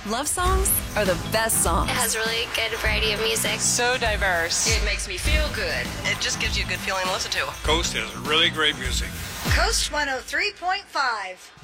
Love songs are the best songs. It has a really good variety of music. So diverse. It makes me feel good. It just gives you a good feeling to listen to. Coast has really great music. Coast 103.5.